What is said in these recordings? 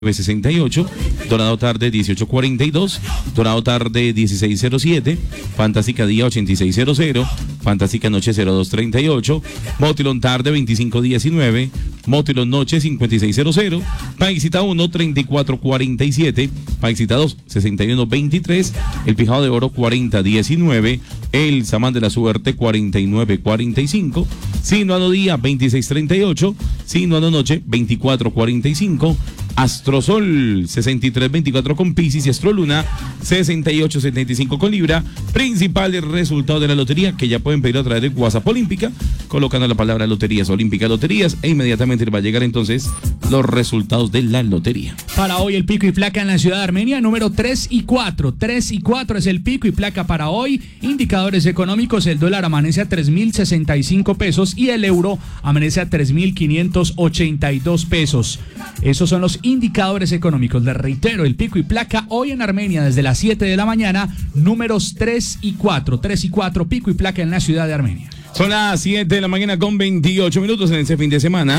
968, Dorado Tarde 1842, Dorado Tarde 1607, Fantástica Día 8600, Fantástica Noche 0238, Motilón Tarde 2519, Motilón Noche 5600, Paisita 1 3447, Paisita 2 6123, El Pijado de Oro 4019, El Samán de la Suerte 4945, Sinuano Día 2638, Sinuano Noche 2445, Astrosol 6324 con Piscis y Astroluna 6875 con Libra. Principales resultados de la lotería que ya pueden pedir a través de WhatsApp Olímpica, colocando la palabra Loterías Olímpicas Loterías, e inmediatamente va a llegar entonces los resultados de la lotería. Para hoy el pico y placa en la ciudad de Armenia, número 3 y 4. 3 y 4 es el pico y placa para hoy. Indicadores económicos: el dólar amanece a 3.065 pesos y el euro amanece a 3.582 pesos. Esos son los indicadores económicos. Les reitero, el pico y placa hoy en Armenia desde las 7 de la mañana, números 3 y 4. 3 y 4, pico y placa en la ciudad de Armenia. Son las 7 de la mañana con 28 minutos en este fin de semana.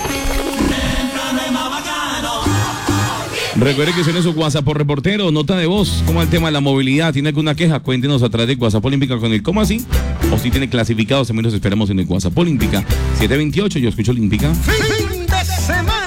Recuerde que suene su WhatsApp por reportero, nota de voz, como el tema de la movilidad. ¿Tiene alguna queja? Cuéntenos a través de WhatsApp Olímpica con el ¿cómo así? O si tiene clasificados, también los esperamos en el WhatsApp Olímpica. 728, yo escucho Olímpica. Fin de semana.